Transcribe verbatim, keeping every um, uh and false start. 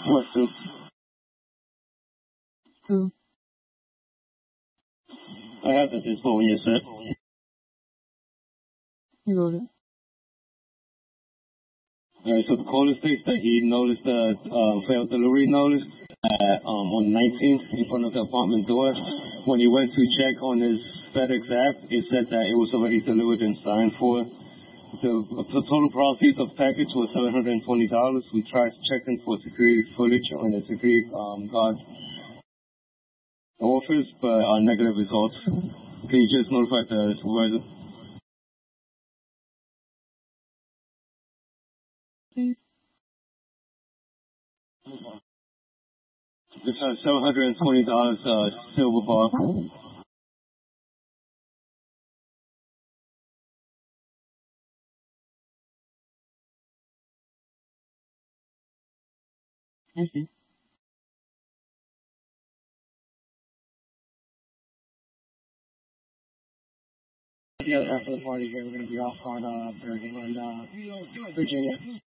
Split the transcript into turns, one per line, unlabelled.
What, Sue?
Who?
I have that this phone, yes, sir.
You wrote it.
Alright, so the caller states that he noticed a uh, failed delivery notice uh, um, on the nineteenth in front of the apartment door. When he went to check on his FedEx app, it said that it was already delivered and signed for. The, the total proceeds of the package was seven hundred twenty dollars. We tried checking for security footage on the security um, guard office, but uh, negative results. Can you just notify the supervisor?
Please.
It's a seven hundred twenty dollars uh, silver bar.
I see. Yeah, after the party here, we're going to be off on uh, Bergen and uh, Virginia.